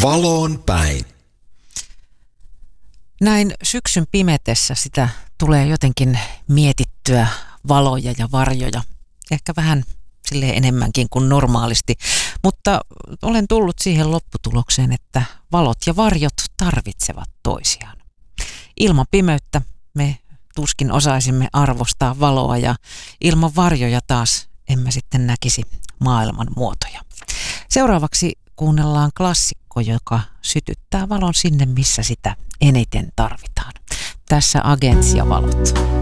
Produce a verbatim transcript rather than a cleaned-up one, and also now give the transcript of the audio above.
Valoon päin. Näin syksyn pimetessä sitä tulee jotenkin mietittyä valoja ja varjoja. Ehkä vähän silleen enemmänkin kuin normaalisti. Mutta olen tullut siihen lopputulokseen, että valot ja varjot tarvitsevat toisiaan. Ilman pimeyttä me tuskin osaisimme arvostaa valoa ja ilman varjoja taas emme sitten näkisi maailman muotoja. Seuraavaksi kuunnellaan klassikko, joka sytyttää valon sinne, missä sitä eniten tarvitaan. Tässä Agents ja valot.